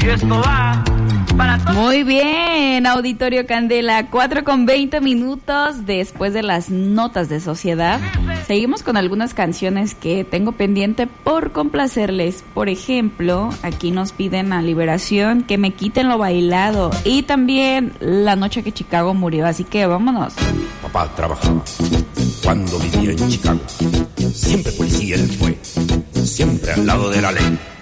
Muy bien, Auditorio Candela, 4:20 después de las notas de sociedad. Seguimos con algunas canciones que tengo pendiente por complacerles. Por ejemplo, aquí nos piden a Liberación que me quiten lo bailado y también La noche que Chicago murió, así que vámonos. Papá trabajaba cuando vivía en Chicago. Siempre policía él fue, siempre al lado de la ley.